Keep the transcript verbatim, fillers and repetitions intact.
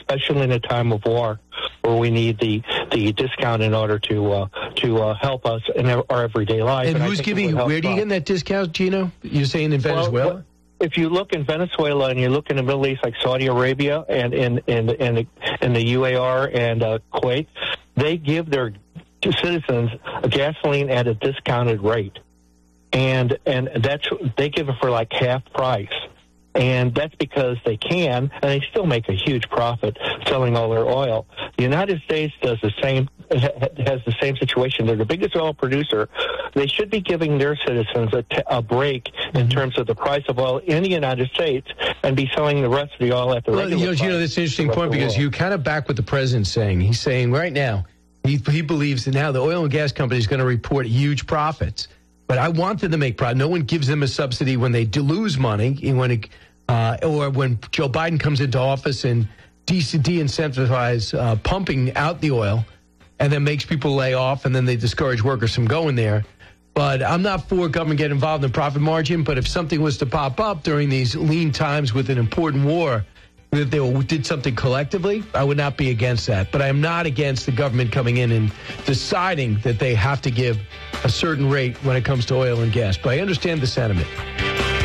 especially in a time of war, where we need the, the discount in order to uh, to uh, help us in our everyday life. And, and who's giving? Where do you get that discount, Gino? You're saying in Venezuela? Well, if you look in Venezuela and you look in the Middle East, like Saudi Arabia and in in in the, in the U A R and uh, Kuwait, they give their citizens a gasoline at a discounted rate, and and that's they give it for like half price. And that's because they can, and they still make a huge profit selling all their oil. The United States does the same, has the same situation. They're the biggest oil producer. They should be giving their citizens a, t- a break in terms of the price of oil in the United States and be selling the rest of the oil at the well, regular you know, price. You know, that's an interesting point because you kind of back what the president's saying. He's saying right now, he, he believes that now the oil and gas company is going to report huge profits. But I want them to make profit. No one gives them a subsidy when they do lose money, when it, uh, or when Joe Biden comes into office and de- de-incentivizes uh, pumping out the oil and then makes people lay off and then they discourage workers from going there. But I'm not for government getting involved in profit margin. But if something was to pop up during these lean times with an important war, that they did something collectively, I would not be against that. But I am not against the government coming in and deciding that they have to give a certain rate when it comes to oil and gas. But I understand the sentiment.